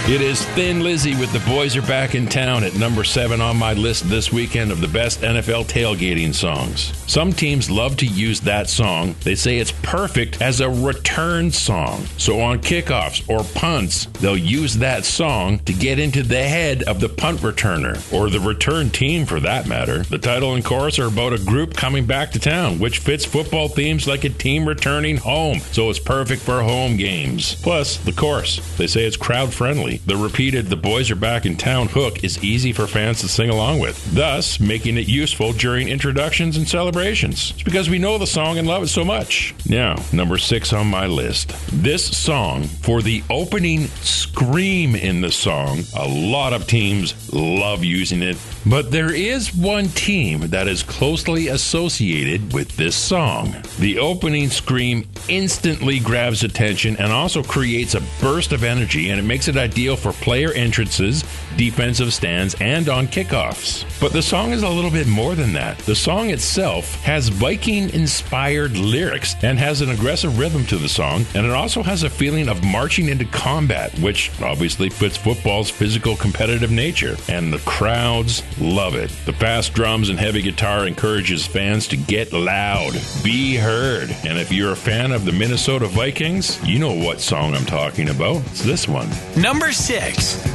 It is Thin Lizzy with The Boys Are Back in Town at number 7 on my list this weekend of the best NFL tailgating songs. Some teams love to use that song. They say it's perfect as a return song. So on kickoffs or punts, they'll use that song to get into the head of the punt returner, or the return team for that matter. The title and chorus are about a group coming back to town, which fits football themes like a team returning home, so it's perfect for home games. Plus, the chorus, they say it's crowd friendly. The repeated "The Boys Are Back in Town" hook is easy for fans to sing along with, thus making it useful during introductions and celebrations. It's because we know the song and love it so much. Now, number 6 on my list. This song, for the opening scream in the song, a lot of teams love using it, but there is one team that is closely associated with this song. The opening scream instantly grabs attention and also creates a burst of energy, and it makes it ideal for player entrances, defensive stands, and on kickoffs. But the song is a little bit more than that. The song itself has Viking-inspired lyrics and has an aggressive rhythm to the song, and it also has a feeling of marching into combat, which obviously fits football's physical competitive nature, and the crowds love it. The fast drums and heavy guitar encourages fans to get loud, be heard, and if you're a fan of the Minnesota Vikings, you know what song I'm talking about. It's this one. Number 6.